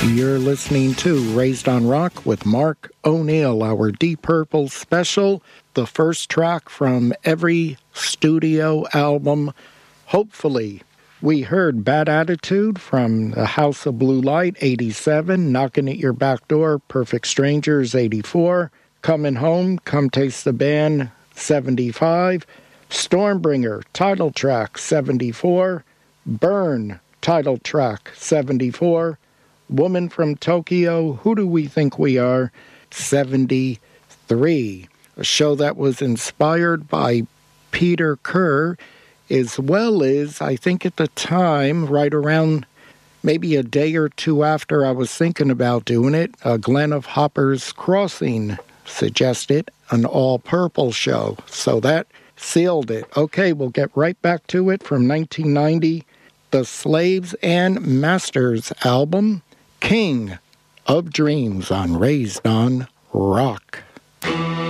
You're listening to Raised on Rock with Mark O'Neill, our Deep Purple special, the first track from every studio album. Hopefully, we heard Bad Attitude from the House of Blue Light, 87, Knocking at Your Back Door, Perfect Strangers, 84, Coming Home, Come Taste the Band, 75, Stormbringer, title track, 74, Burn, title track, 74, Woman from Tokyo, Who Do We Think We Are, 73. A show that was inspired by Peter Kerr, as well as, I think at the time, right around maybe a day or two after I was thinking about doing it, Glenn of Hopper's Crossing suggested an all-purple show. So that sealed it. Okay, we'll get right back to it from 1990, the Slaves and Masters album, King of Dreams on Raised on Rock.